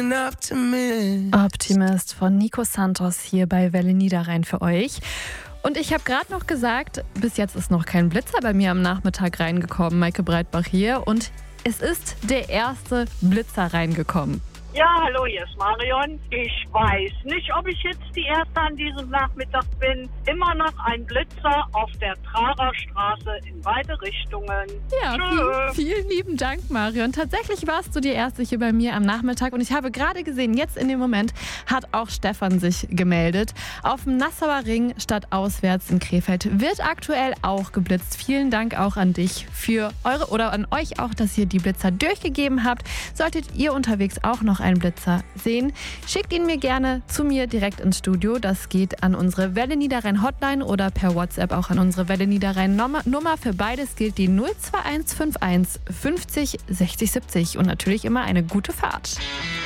Optimist von Nico Santos hier bei Welle Niederrhein für euch. Und ich habe gerade noch gesagt, bis jetzt ist noch kein Blitzer bei mir am Nachmittag reingekommen. Maike Breitbach hier und es ist der erste Blitzer reingekommen. Ja, hallo, hier ist Marion. Ich weiß nicht, ob ich jetzt die Erste an diesem Nachmittag bin. Immer noch ein Blitzer auf der Trarer Straße in beide Richtungen. Ja, vielen lieben Dank, Marion. Tatsächlich warst du die Erste hier bei mir am Nachmittag und ich habe gerade gesehen, jetzt in dem Moment hat auch Stefan sich gemeldet. Auf dem Nassauer Ring stadtauswärts in Krefeld wird aktuell auch geblitzt. Vielen Dank auch an dich für eure oder an euch auch, dass ihr die Blitzer durchgegeben habt. Solltet ihr unterwegs auch noch einen Blitzer sehen, schickt ihn mir gerne zu mir direkt ins Studio. Das geht an unsere Welle Niederrhein Hotline oder per WhatsApp auch an unsere Welle Niederrhein Nummer. Für beides gilt die 02151 50 60 70 und natürlich immer eine gute Fahrt.